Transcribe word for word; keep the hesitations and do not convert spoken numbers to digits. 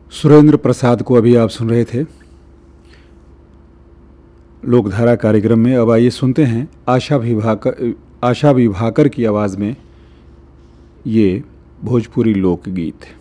सुरेंद्र प्रसाद को अभी आप सुन रहे थे लोकधारा कार्यक्रम में। अब आइए सुनते हैं आशा विभाकर आशा विभाकर की आवाज़ में ये भोजपुरी लोकगीत।